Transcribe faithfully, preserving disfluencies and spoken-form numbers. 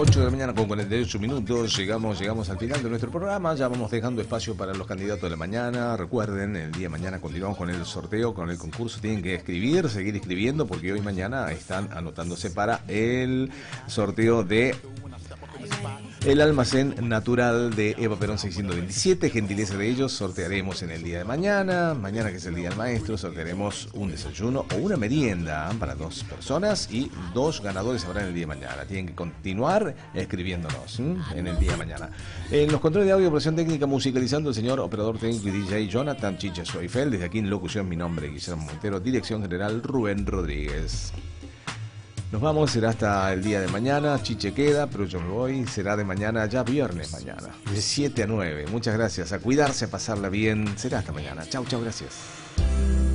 ocho de la mañana con cuarenta y ocho minutos, llegamos, llegamos al final de nuestro programa, ya vamos dejando espacio para los candidatos de la mañana. Recuerden, el día de mañana continuamos con el sorteo, con el concurso, tienen que escribir, seguir escribiendo, porque hoy mañana están anotándose para el sorteo de el almacén natural de Eva Perón seiscientos veintisiete, gentileza de ellos. Sortearemos en el día de mañana, mañana que es el día del maestro, sortearemos un desayuno o una merienda para dos personas y dos ganadores habrá en el día de mañana. Tienen que continuar escribiéndonos ¿m? en el día de mañana. En los controles de audio, operación técnica, musicalizando el señor operador técnico y D J Jonathan Chicha Soifel. Desde aquí en locución, mi nombre es Guillermo Montero, dirección general Rubén Rodríguez. Nos vamos, será hasta el día de mañana. Chiche queda, pero yo me voy. Será de mañana, ya viernes mañana, de siete a nueve. Muchas gracias, a cuidarse, a pasarla bien. Será hasta mañana. Chau, chau, gracias.